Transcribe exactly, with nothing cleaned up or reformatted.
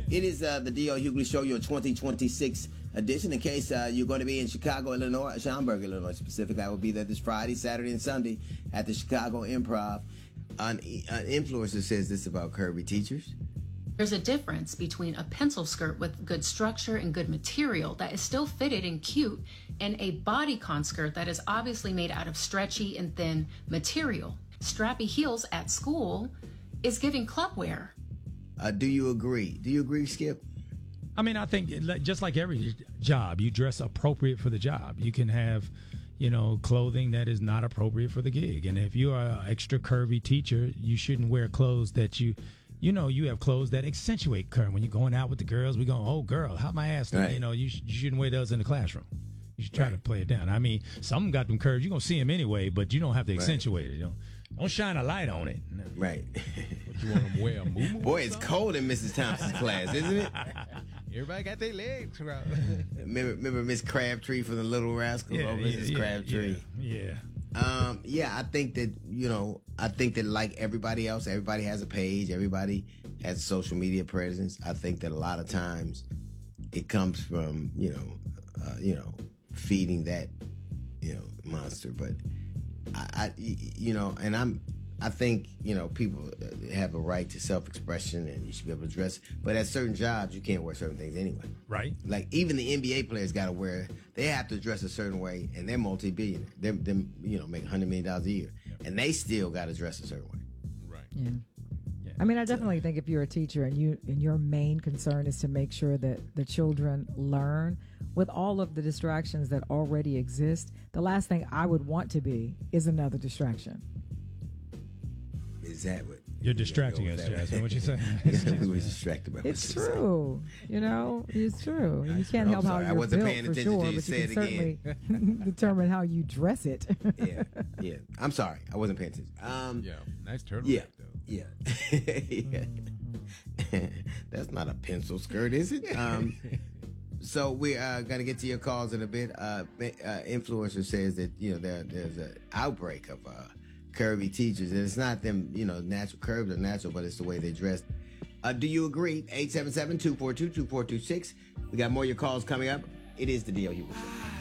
It is uh, the D L Hughley Show, your twenty twenty-six edition. In case uh, you're going to be in Chicago, Illinois, Schaumburg, Illinois specifically, I will be there this Friday, Saturday, and Sunday at the Chicago Improv. An, an influencer says this about curvy teachers. There's a difference between a pencil skirt with good structure and good material that is still fitted and cute and a bodycon skirt that is obviously made out of stretchy and thin material. Strappy heels at school is giving club wear. Uh, do you agree? Do you agree, Skip? I mean, I think just like every job, you dress appropriate for the job. You can have, you know, clothing that is not appropriate for the gig. And if you are an extra curvy teacher, you shouldn't wear clothes that you... You know, you have clothes that accentuate curve. When you're going out with the girls, we go, oh, girl, how my ass? Right. You know, you, sh- you shouldn't wear those in the classroom. You should try right. to play it down. I mean, some got them curves. You're going to see them anyway, but you don't have to accentuate right. it. You know? Don't shine a light on it. Right. But you want them to wear a moo-moo? Boy, it's cold in Missus Thompson's class, isn't it? Everybody got their legs out. remember, remember Miss Crabtree from the Little Rascals? Yeah, oh, yeah, Missus yeah, Crabtree. Yeah. yeah. Um, yeah, I think that, you know, I think that like everybody else, everybody has a page, everybody has a social media presence. I think that a lot of times it comes from, you know, uh, you know, feeding that, you know, monster. But I, I, you know, and I'm, I think, you know, people have a right to self-expression and you should be able to dress. But at certain jobs, you can't wear certain things anyway. Right. Like even the N B A players got to wear, they have to dress a certain way and they're multi-billionaire. They're, they're you know, make one hundred million dollars a year. Yep. And they still got to dress a certain way. Right. Yeah. yeah. I mean, I definitely think if you're a teacher and you and your main concern is to make sure that the children learn with all of the distractions that already exist, the last thing I would want to be is another distraction. Is that what you're distracting us, Jasmine? What you say? We were distracted by It's true. You know, it's true. You can't help how I you're wasn't built paying for attention sure, till you but you said can it certainly determine how you dress it. yeah, yeah. I'm sorry, I wasn't paying attention. Um, yeah, nice turtleneck yeah, though. Yeah, yeah. That's not a pencil skirt, is it? Um, so we are going to get to your calls in a bit. Uh, uh, influencer says that you know there, there's an outbreak of uh, curvy teachers, and it's not them, you know, natural curves are natural, but it's the way they dress. Uh, do you agree? eight seven seven, two four two, two four two six. We got more of your calls coming up. It is the D L Hughley Show.